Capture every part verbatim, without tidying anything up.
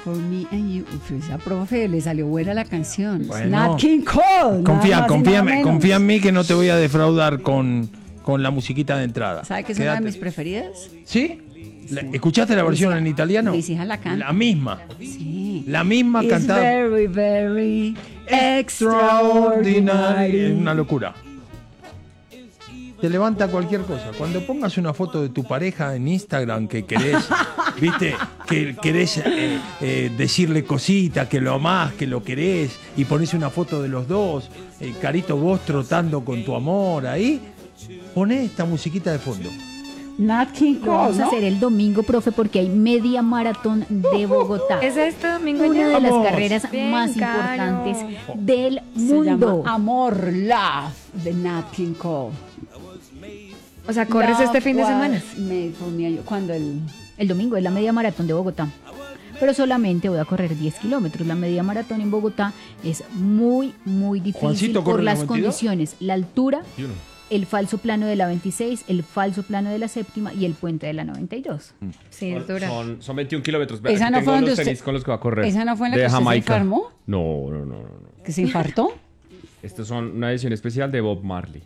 For me and you. Uf, esa profe, le salió buena la canción. Bueno. Nat King Cole. Confía, confía, confía en mí que no te voy a defraudar con, con la musiquita de entrada. ¿Sabe que es Quédate. una de mis preferidas? ¿Sí? La- ¿Escuchaste la versión en italiano? Mis hijas la cantan. La misma. Sí. La misma It's cantada. very, very Extraordinaria. extraordinary. Es una locura. Te levanta cualquier cosa. Cuando pongas una foto de tu pareja en Instagram que querés, viste, que querés eh, eh, decirle cositas, que lo amás, que lo querés, y pones una foto de los dos, eh, Carito, vos trotando con tu amor ahí, poné esta musiquita de fondo. Nat King Lo vamos Cole, a ¿no? hacer el domingo, profe, porque hay media maratón de Bogotá. ¿Es este domingo Una ya? de las Vamos. carreras Bien, más caro. importantes del Se mundo. llama Amor, Love, de Nat King Cole. O sea, ¿corres Love este fin de was semana? made for me and you. Cuando el... El domingo es la media maratón de Bogotá. Pero solamente voy a correr diez kilómetros. La media maratón en Bogotá es muy, muy difícil Juancito por corre las noventa y dos. condiciones. La altura, el falso plano de la veintiséis, el falso plano de la séptima y el puente de la noventa y dos. Sí, es dura. Son, son veintiún kilómetros. Esa Aquí no tengo fue donde los usted- tenis con los que va a correr. ¿Esa no fue en la de que usted se Jamaica. enfermó? No, no, no, no, no. ¿Que se infartó? Estos son una edición especial de Bob Marley.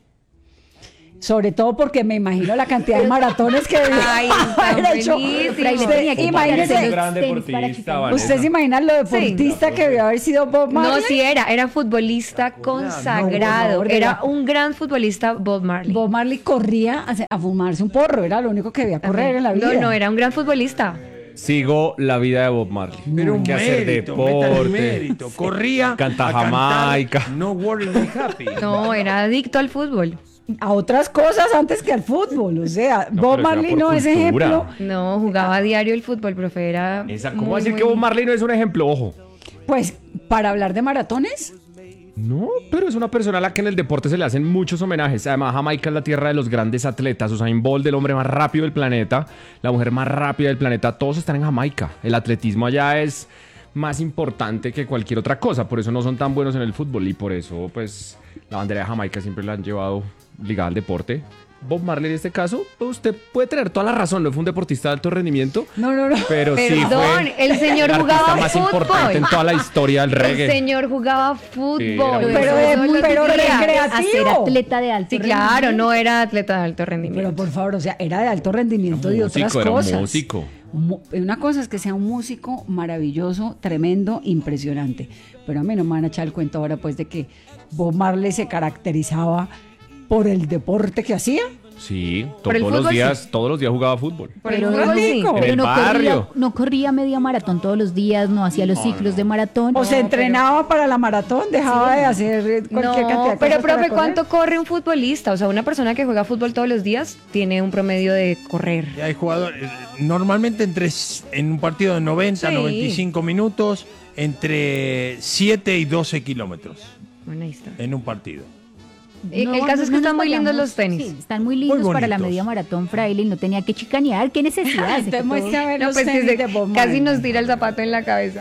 Sobre todo porque me imagino la cantidad de maratones que debió Ay, haber tan hecho. buenísimo. Fraile Usted tenía que imagínese- quitarse los gran tenis para deportista, quitar- Vanessa. ¿Usted se imagina lo deportista que debió haber sido Bob Marley? No, sí era, era futbolista consagrado. favor, Era era- un gran futbolista Bob Marley. Bob Marley corría a, a fumarse un porro, era lo único que debía correr en la vida. No, no, era un gran futbolista. Sigo la vida de Bob Marley. Pero un que hacer mérito, métale deporte. mérito. Corría Canta a cantar Jamaica. No Worry Be Happy. No, era adicto al fútbol. A otras cosas antes que al fútbol, o sea, No, Bob pero eso era Marley por no es cultura. ejemplo. No, jugaba a diario el fútbol, profe. Era Esa, ¿Cómo muy, decir muy- que Bob Marley no es un ejemplo? Ojo. Pues para hablar de maratones, No, pero es una persona a la que en el deporte se le hacen muchos homenajes. Además, Jamaica es la tierra de los grandes atletas. Usain Bolt, el hombre más rápido del planeta, la mujer más rápida del planeta, todos están en Jamaica. El atletismo allá es más importante que cualquier otra cosa. Por eso no son tan buenos en el fútbol y por eso, pues, la bandera de Jamaica siempre la han llevado ligada al deporte. Bob Marley en este caso, pues, usted puede tener toda la razón, no fue un deportista de alto rendimiento, no, no, no. pero sí Perdón, fue el señor artista jugaba más fútbol. importante en toda la historia del El reggae. señor jugaba fútbol. Sí, era muy Pero Eso de- solo pero decía. recreativo. A ser atleta de alto Sí, claro, rendimiento. no era atleta de alto Pero rendimiento. por favor, o sea, era de alto rendimiento y otras músico, era un cosas. músico. Mu- Una cosa es que sea un músico maravilloso, tremendo, impresionante. Pero a mí no me van a echar el cuento ahora, pues, de que Bob Marley se caracterizaba por el deporte que hacía. Sí, to- Por el todos los fútbol, días, sí. todos los días jugaba fútbol. Por el Pero, fútbol, sí. rico. En pero el no, corría, barrio. no corría media maratón todos los días, no hacía los ciclos de maratón. O se entrenaba para la maratón, dejaba de hacer cualquier cantidad de No, cosas pero para profe, correr. ¿cuánto corre un futbolista? O sea, una persona que juega fútbol todos los días tiene un promedio de correr. Y hay jugadores, eh, normalmente entre, en un partido de noventa, Sí. noventa y cinco minutos, entre siete y doce kilómetros Bueno, ahí está. en un partido. El- el caso es que nos están muy lindos vayamos. los tenis. Sí, están muy lindos Muy para la bonitos. media maratón, Fraile, y no tenía que chicanear. ¿Qué necesidad? Entonces muestre a ver No, los pues que tenis se- de Bob casi Marley. nos tira el zapato en la cabeza.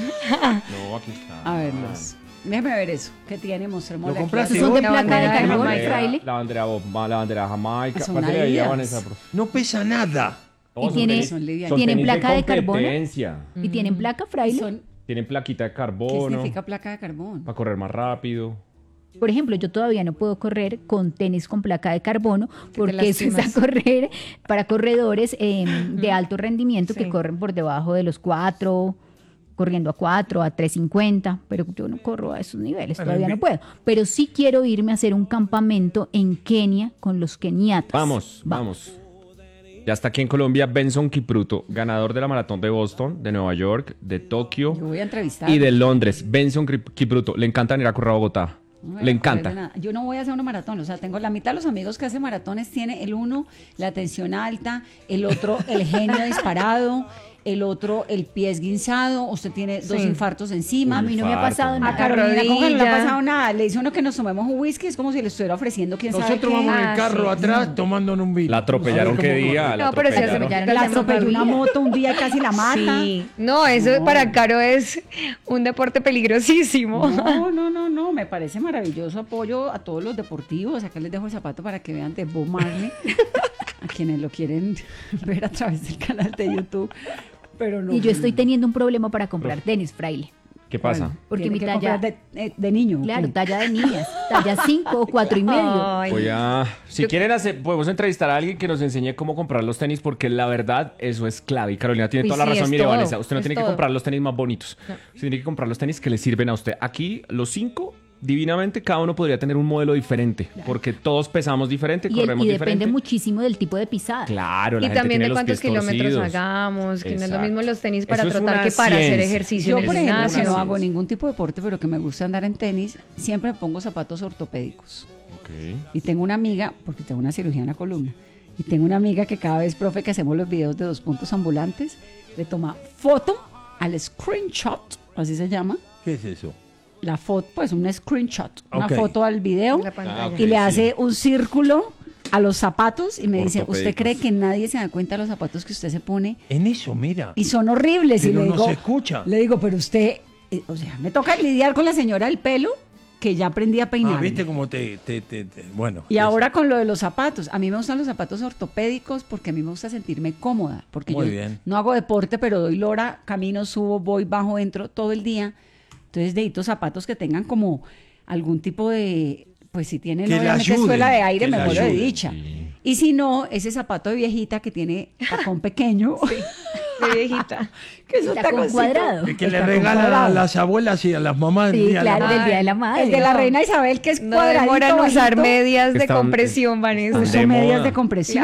No, aquí está. A verlos. Déjeme ver eso. ¿Qué tiene? Mostrémosle ¿Lo aquí. compraste? ¿Son de La placa de bandera de carbón, Jamaica. Fraile? La bandera Bob, la bandera Jamaica. Son Pásale ahí a Adidas. Vanessa, profe. No pesa nada. No, ¿Y son tiene- tenis- son livianos. son ¿Tienen tenis placa de carbono? competencia. ¿Y tienen placa, Fraile? Son- Tienen plaquita de ¿Qué carbono significa placa de carbón? para correr más rápido. Por ejemplo, yo todavía no puedo correr con tenis con placa de carbono te porque eso es a lastimas. correr para corredores eh, de alto rendimiento que Sí. corren por debajo de los cuatro, corriendo a cuatro, a tres cincuenta, pero yo no corro a esos niveles, Bueno, todavía en no mi- puedo. Pero sí quiero irme a hacer un campamento en Kenia con los keniatas. Vamos, vamos. Ya está aquí en Colombia Benson Kipruto, ganador de la maratón de Boston, de Nueva York, de Tokio Yo voy a entrevistar. y de Londres. Benson Kip- Kipruto, le encanta ir a correr a Bogotá. No me Le voy a correr de encanta. nada. Yo no voy a hacer una maratón, o sea, tengo la mitad de los amigos que hacen maratones, tiene el uno la tensión alta, el otro el genio disparado, el otro el pie esguinzado, usted tiene dos Sí. infartos encima. A mí no me ha Infarto. pasado A nada. Carolina como que no le ha rodilla. pasado nada, le dice uno que nos tomemos un whisky, es como si le estuviera ofreciendo quién sabe Nosotros qué. vamos en Ah, el carro sí. atrás tomando un vino. La atropellaron A ver qué cómo día. corre. La No, pero sí atropellaron. atropellaron. La atropelló una Maravilla. moto un día y casi la mata. Sí. No, eso No. para Caro es un deporte peligrosísimo. No, no, no, no, me parece maravilloso. Apoyo a todos los deportivos. Acá les dejo el zapato para que vean de Bob Marley, a quienes lo quieren ver a través del canal de YouTube. Pero no. Y yo estoy teniendo un problema para comprar tenis, fraile. ¿Qué pasa? Bueno, Porque tiene mi que talla- comprar de, eh, de niño. Claro, ¿qué? talla de niñas, talla cinco o cuatro y medio. Ay, Voy a... Si quieren hacer, podemos entrevistar a alguien que nos enseñe cómo comprar los tenis, porque la verdad, eso es clave. Y Carolina tiene Uy, toda la sí, razón. es Mire, todo, Vanessa, usted no es tiene que todo. comprar los tenis más bonitos. Usted tiene que comprar los tenis que le sirven a usted. Aquí, los cinco, divinamente, cada uno podría tener un modelo diferente, porque todos pesamos diferente, Y, el- corremos y depende diferente. muchísimo del tipo de pisada. Claro, la Y gente también tiene de los cuántos pies kilómetros torcidos. hagamos, que no es lo Exacto. mismo los tenis para Eso es trotar una que para hacer ciencia. ejercicio Yo, en el por ejemplo, que gimnasio. no hago ningún tipo de deporte, pero que me gusta andar en tenis, siempre me pongo zapatos ortopédicos. Ok. Y tengo una amiga, porque tengo una cirugía en la columna, y tengo una amiga que cada vez, profe, que hacemos los videos de dos puntos ambulantes, le toma foto al screenshot, así se llama, ¿Qué es eso? la foto, pues un screenshot, una Ok. foto al video, La pantalla. Ah, ok. y le sí. hace un círculo a los zapatos y me dice, ¿usted Ortopédicos. cree que nadie se da cuenta de los zapatos que usted se pone? En eso, mira. Y son horribles. y Pero le no digo, se escucha. Le digo, pero usted, eh, o sea, me toca lidiar con la señora del pelo, que ya aprendí a peinar. Ah, ¿viste cómo te, te, te- te- bueno. Y es- ahora con lo de los zapatos. A mí me gustan los zapatos ortopédicos porque a mí me gusta sentirme cómoda. Porque Muy yo bien. no hago deporte, pero doy lora, camino, subo, voy, bajo, entro todo el día. Entonces necesito zapatos que tengan como algún tipo de, pues si tienen Que le obviamente ayuden, suela de aire, que me le muero de ayuden, dicha. sí. Y si no, ese zapato de viejita que tiene tacón pequeño, De viejita. que es un Tacón taconcito. cuadrado. Es que El le tacón regalan a cuadrado. las abuelas y a las mamás. el Sí, día de la claro, madre. del Día de la Madre. El de la reina Isabel, que es No cuadradito, demoran usar bajito. medias de Están- compresión, Vanessa. están Son de medias moda. de compresión.